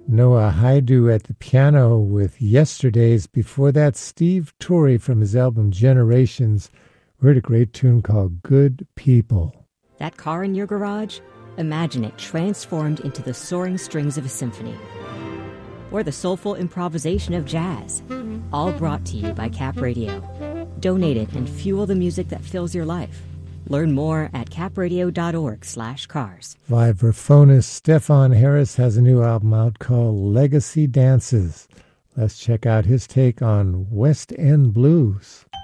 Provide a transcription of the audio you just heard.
Noah Haidu at the piano with Yesterdays. Before that, Steve Torrey from his album Generations. We heard a great tune called Good People. That car in your garage? Imagine it transformed into the soaring strings of a symphony. Or the soulful improvisation of jazz. All brought to you by Cap Radio. Donate it and fuel the music that fills your life. Learn more at capradio.org/cars. Vibraphonist Stefan Harris has a new album out called Legacy Dances. Let's check out his take on West End Blues.